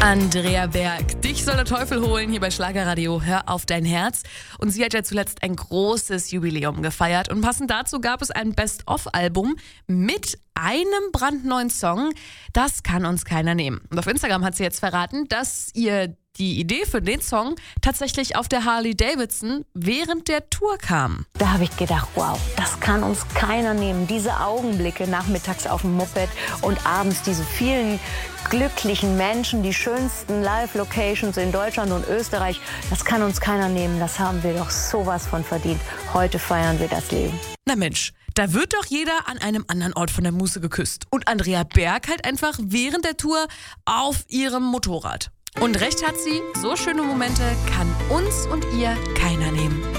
Andrea Berg, dich soll der Teufel holen hier bei Schlagerradio. Hör auf dein Herz. Und sie hat ja zuletzt ein großes Jubiläum gefeiert. Und passend dazu gab es ein Best-of-Album mit einem brandneuen Song. Das kann uns keiner nehmen. Und auf Instagram hat sie jetzt verraten, dass ihr die Idee für den Song tatsächlich auf der Harley Davidson während der Tour kam. Da habe ich gedacht, wow, das kann uns keiner nehmen. Diese Augenblicke nachmittags auf dem Moped und abends diese vielen glücklichen Menschen, die schönsten Live-Locations in Deutschland und Österreich, das kann uns keiner nehmen. Das haben wir doch sowas von verdient. Heute feiern wir das Leben. Na Mensch, da wird doch jeder an einem anderen Ort von der Muße geküsst. Und Andrea Berg halt einfach während der Tour auf ihrem Motorrad. Und recht hat sie, so schöne Momente kann uns und ihr keiner nehmen.